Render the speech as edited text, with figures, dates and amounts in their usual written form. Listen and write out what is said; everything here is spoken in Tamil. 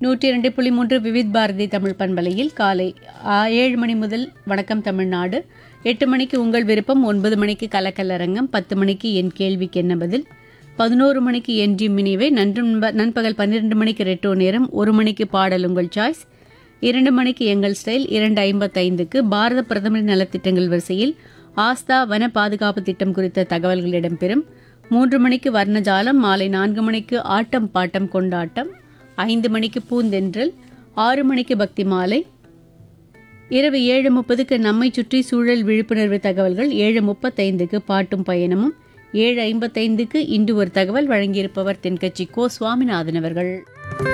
102.3 விவித் பாரதி தமிழ் பண்பலையில் காலை 7 மணி முதல் வணக்கம் தமிழ்நாடு, 8 மணிக்கு உங்கள் விருப்பம், 9 மணிக்கு கலக்கலரங்கம், 10 மணிக்கு என் கேள்விக்கு என்ன பதில், 11 மணிக்கு என் மினிவே, நண்பகல் 12 மணிக்கு ரெட்டோ நேரம், 1 மணிக்கு பாடல் உங்கள் சாய்ஸ், 2 மணிக்கு எங்கள் ஸ்டைல், 2:55க்கு பாரத பிரதமரின் நலத்திட்டங்கள் வரிசையில் ஆஸ்தா வன பாதுகாப்பு திட்டம் குறித்த தகவல்கள் இடம்பெறும். 3 மணிக்கு வர்ணஜாலம், மாலை 4 மணிக்கு ஆட்டம் பாட்டம் கொண்டாட்டம், 5 மணிக்கு பூந்தென்றல், 6 மணிக்கு பக்தி மாலை, இரவு 7:30க்கு நம்மை சுற்றி சூழல் விழிப்புணர்வு தகவல்கள், 7:35க்கு பாட்டும் பயணமும், 7:55க்கு இன்று ஒரு தகவல். வழங்கியிருப்பவர் தென்கட்சி கோ சுவாமிநாதன் அவர்கள்.